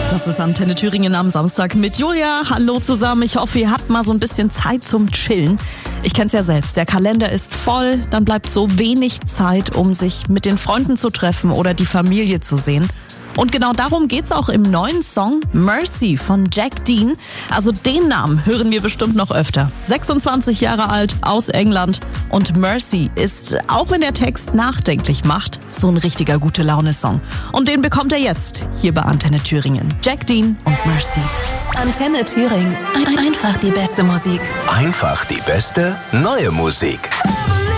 Das ist Antenne Thüringen am Samstag mit Julia. Hallo zusammen, ich hoffe, ihr habt mal so ein bisschen Zeit zum Chillen. Ich kenn's ja selbst, der Kalender ist voll, dann bleibt so wenig Zeit, um sich mit den Freunden zu treffen oder die Familie zu sehen. Und genau darum geht's auch im neuen Song Mercy von Jack Dean. Also den Namen hören wir bestimmt noch öfter. 26 Jahre alt, aus England. Und Mercy ist, auch wenn der Text nachdenklich macht, so ein richtiger Gute-Laune-Song. Und den bekommt er jetzt hier bei Antenne Thüringen. Jack Dean und Mercy. Antenne Thüringen. Einfach die beste Musik. Einfach die beste neue Musik.